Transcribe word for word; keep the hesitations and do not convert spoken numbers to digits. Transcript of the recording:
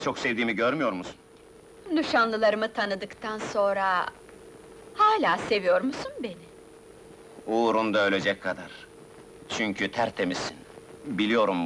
Çok sevdiğimi görmüyor musun? Nişanlılarımı tanıdıktan sonra... Hala seviyor musun beni? Uğrunda ölecek kadar. Çünkü tertemizsin. Biliyorum